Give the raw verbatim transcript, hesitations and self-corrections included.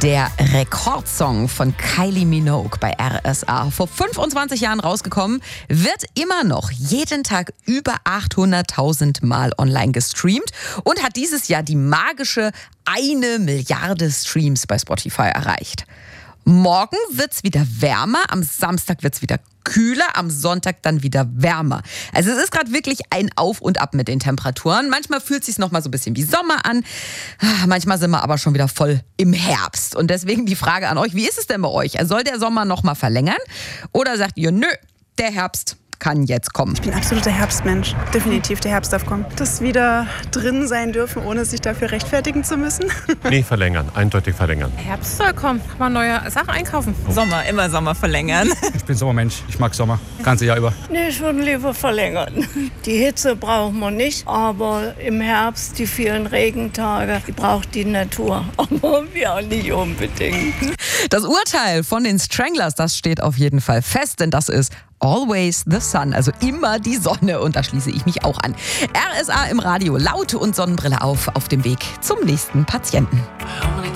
Der Rekordsong von Kylie Minogue bei R S A, vor fünfundzwanzig Jahren rausgekommen, wird immer noch jeden Tag über achthunderttausend Mal online gestreamt und hat dieses Jahr die magische eine Milliarde Streams bei Spotify erreicht. Morgen wird's wieder wärmer, am Samstag wird's wieder kühler, am Sonntag dann wieder wärmer. Also es ist gerade wirklich ein Auf und Ab mit den Temperaturen. Manchmal fühlt es sich noch mal so ein bisschen wie Sommer an, manchmal sind wir aber schon wieder voll im Herbst. Und deswegen die Frage an euch, wie ist es denn bei euch? Soll der Sommer noch mal verlängern? Oder sagt ihr, nö, der Herbst kann jetzt kommen? Ich bin absoluter Herbstmensch. Definitiv, der Herbst darf kommen. Dass wieder drin sein dürfen, ohne sich dafür rechtfertigen zu müssen. Nee, verlängern. Eindeutig verlängern. Herbst soll kommen. Kann man neue Sachen einkaufen. Sommer, immer Sommer verlängern. Ich bin Sommermensch. Ich mag Sommer. Ganze Jahr über. Nee, ich würde lieber verlängern. Die Hitze brauchen wir nicht, aber im Herbst die vielen Regentage, die braucht die Natur. Aber wir auch nicht unbedingt. Das Urteil von den Stranglers, das steht auf jeden Fall fest, denn das ist Always the Sun, also immer die Sonne, und da schließe ich mich auch an. R S A im Radio, Laute und Sonnenbrille auf, auf dem Weg zum nächsten Patienten.